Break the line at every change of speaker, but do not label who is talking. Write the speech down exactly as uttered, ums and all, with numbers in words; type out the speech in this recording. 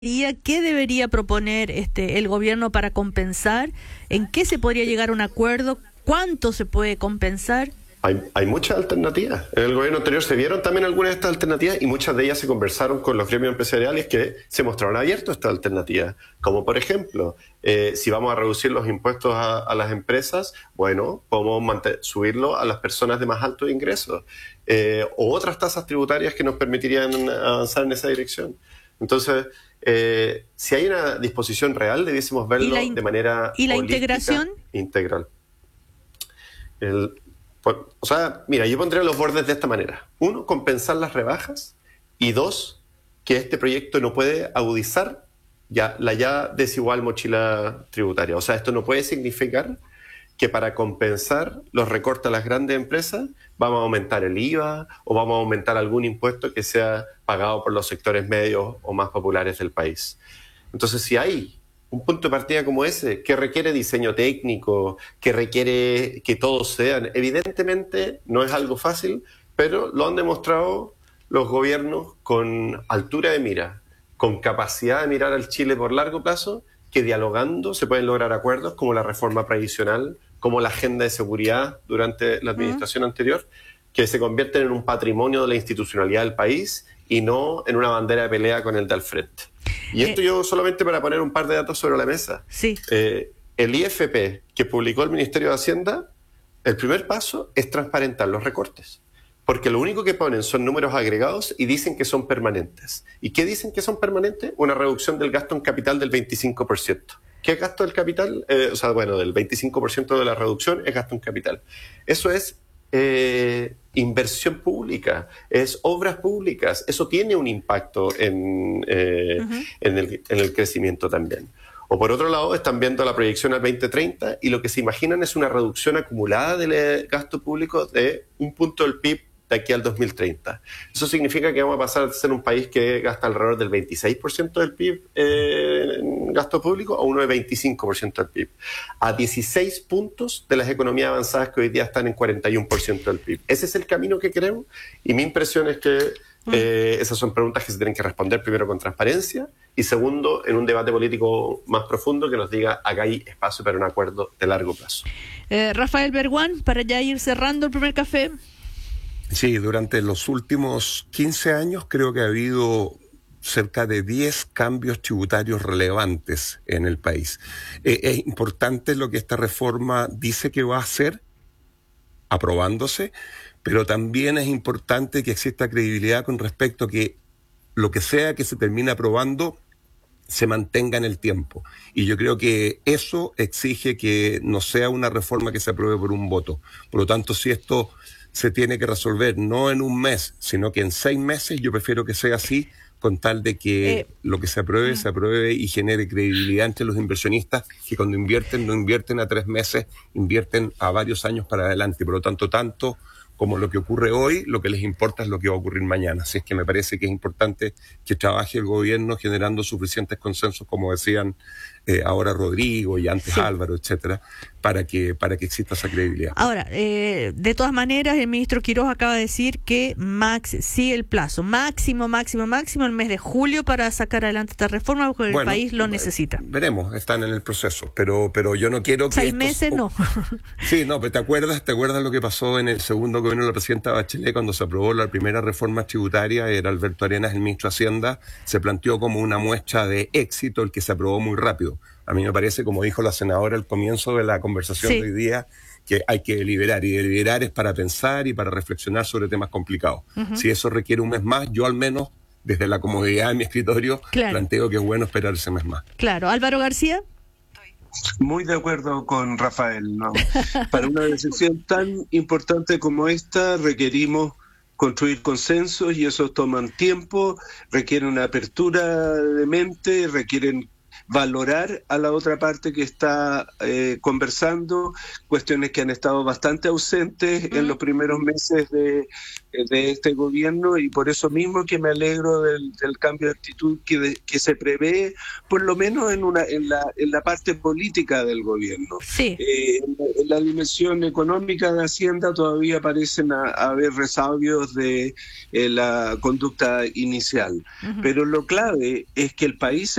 ¿Qué debería proponer este el gobierno para compensar? ¿En qué se podría llegar a un acuerdo? ¿Cuánto se puede compensar?
Hay, hay muchas alternativas. En el gobierno anterior se vieron también algunas de estas alternativas y muchas de ellas se conversaron con los gremios empresariales que se mostraron abiertos a estas alternativas. Como por ejemplo, eh, si vamos a reducir los impuestos a, a las empresas, bueno, podemos mantener, subirlo a las personas de más altos ingresos. Eh, o otras tasas tributarias que nos permitirían avanzar en esa dirección. Entonces, eh, si hay una disposición real, debiésemos verlo
in-
de manera
¿Y la
holística,
integración?
Integral. El, por, o sea, mira, yo pondría los bordes de esta manera. Uno, compensar las rebajas. Y dos, que este proyecto no puede agudizar ya, la ya desigual mochila tributaria. O sea, esto no puede significar que para compensar los recortes a las grandes empresas vamos a aumentar el I V A o vamos a aumentar algún impuesto que sea pagado por los sectores medios o más populares del país. Entonces, si hay un punto de partida como ese, que requiere diseño técnico, que requiere que todos sean, evidentemente no es algo fácil, pero lo han demostrado los gobiernos con altura de mira, con capacidad de mirar al Chile por largo plazo, que dialogando se pueden lograr acuerdos como la reforma previsional, como la agenda de seguridad durante la administración uh-huh. anterior, que se convierten en un patrimonio de la institucionalidad del país y no en una bandera de pelea con el de al frente. Y esto eh, yo solamente para poner un par de datos sobre la mesa.
Sí.
Eh, el I F P que publicó el Ministerio de Hacienda, el primer paso es transparentar los recortes. Porque lo único que ponen son números agregados y dicen que son permanentes. ¿Y qué dicen que son permanentes? Una reducción del gasto en capital del veinticinco por ciento. ¿Qué es gasto del capital? Eh, o sea, bueno, del veinticinco por ciento de la reducción es gasto en capital. Eso es eh, inversión pública, es obras públicas. Eso tiene un impacto en, eh, uh-huh. en, el, en el crecimiento también. O por otro lado, están viendo la proyección al veinte treinta y lo que se imaginan es una reducción acumulada del gasto público de un punto del P I B de aquí al dos mil treinta. Eso significa que vamos a pasar a ser un país que gasta alrededor del veintiséis por ciento del P I B eh, en gasto público a uno de veinticinco por ciento del P I B. A dieciséis puntos de las economías avanzadas que hoy día están en cuarenta y uno por ciento del P I B. Ese es el camino que queremos y mi impresión es que eh, esas son preguntas que se tienen que responder primero con transparencia y segundo en un debate político más profundo que nos diga acá hay espacio para un acuerdo de largo plazo.
Eh, Rafael Berguán, para ya ir cerrando el primer café.
Sí, durante los últimos quince años creo que ha habido cerca de diez cambios tributarios relevantes en el país. Eh, es importante lo que esta reforma dice que va a hacer, aprobándose, pero también es importante que exista credibilidad con respecto a que lo que sea que se termine aprobando se mantenga en el tiempo. Y yo creo que eso exige que no sea una reforma que se apruebe por un voto. Por lo tanto, si esto se tiene que resolver no en un mes, sino que en seis meses, yo prefiero que sea así, con tal de que eh, lo que se apruebe, se apruebe y genere credibilidad entre los inversionistas, que cuando invierten, no invierten a tres meses, invierten a varios años para adelante. Por lo tanto, tanto como lo que ocurre hoy, lo que les importa es lo que va a ocurrir mañana. Así es que me parece que es importante que trabaje el gobierno generando suficientes consensos, como decían eh, ahora Rodrigo y antes sí. Álvaro, etcétera, para que para que exista esa credibilidad.
Ahora, eh, de todas maneras, el ministro Quiroz acaba de decir que max sí el plazo, máximo, máximo, máximo el mes de julio para sacar adelante esta reforma, porque bueno, el país lo necesita.
Veremos, están en el proceso, pero pero yo no quiero que
seis meses no.
Sí, no, pero te acuerdas, te acuerdas lo que pasó en el segundo gobierno de la presidenta Bachelet cuando se aprobó la primera reforma tributaria. Era Alberto Arenas el ministro de Hacienda, se planteó como una muestra de éxito el que se aprobó muy rápido. A mí me parece, como dijo la senadora al comienzo de la conversación sí. de hoy día, que hay que deliberar, y deliberar es para pensar y para reflexionar sobre temas complicados. Uh-huh. Si eso requiere un mes más, yo al menos, desde la comodidad de mi escritorio, claro. planteo que es bueno esperar ese mes más.
Claro. Álvaro García.
Muy de acuerdo con Rafael, ¿no? Para una decisión tan importante como esta requerimos construir consensos y esos toman tiempo, requieren una apertura de mente, requieren valorar a la otra parte que está eh, conversando, cuestiones que han estado bastante ausentes mm. en los primeros meses de, de este gobierno, y por eso mismo que me alegro del, del cambio de actitud que, de, que se prevé, por lo menos en, una, en, la, en la parte política del gobierno.
Sí.
Eh, en, la, en la dimensión económica de Hacienda todavía parecen a, a haber resabios de eh, la conducta inicial, uh-huh. pero lo clave es que el país